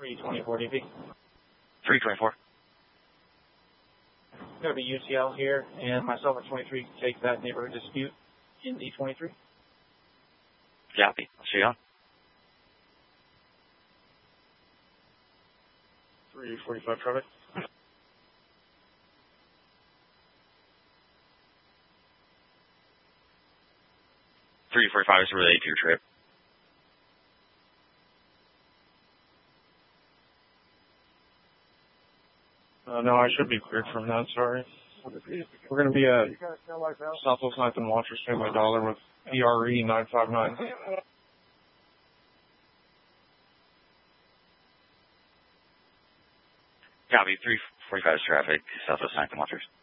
324 DP. 324. Going to be UCL here, and myself at 23 take that neighborhood dispute in D23. Copy. I'll see you on. 345 traffic. 345 is related to your trip. No, I should be cleared from that, sorry. We're going to be at Southwest 9th and Watcher Stanley Dollar with ERE 959. Copy. 345 is traffic, Southwest 9th and Watchers.